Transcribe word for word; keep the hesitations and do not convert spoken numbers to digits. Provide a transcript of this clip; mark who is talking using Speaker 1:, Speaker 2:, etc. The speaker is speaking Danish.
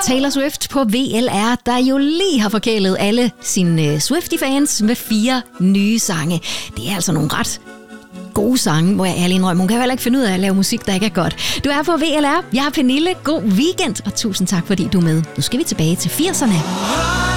Speaker 1: Taylor Swift på V L R, der jo lige har forkælet alle sine Swiftie-fans med fire nye sange. Det er altså nogle ret gode sange, hvor jeg ærlig indrømme. Hun kan heller ikke finde ud af at lave musik, der ikke er godt. Du er på V L R. Jeg er Pernille. God weekend, og tusind tak, fordi du er med. Nu skal vi tilbage til firserne.